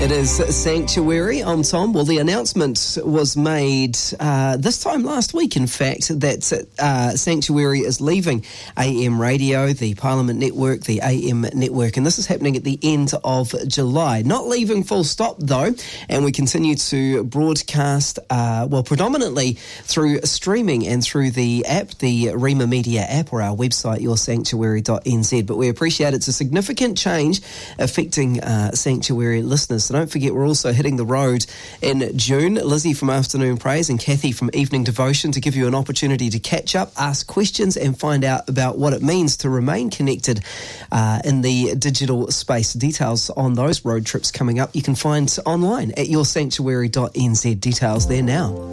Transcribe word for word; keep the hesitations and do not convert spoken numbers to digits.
It is Sanctuary. I'm Tom. Well, the announcement was made uh, this time last week, in fact, that uh, Sanctuary is leaving A M Radio, the Parliament Network, the A M Network, and this is happening at the end of July. Not leaving full stop, though, and we continue to broadcast, uh, well, predominantly through streaming and through the app, the Rima Media app, or our website, your sanctuary dot n z. But we appreciate it's a significant change affecting uh, Sanctuary listeners. So don't forget, we're also hitting the road in June. Lizzie from Afternoon Praise and Kathy from Evening Devotion to give you an opportunity to catch up, ask questions and find out about what it means to remain connected uh, in the digital space. Details on those road trips coming up you can find online at your sanctuary dot n z. Details there now.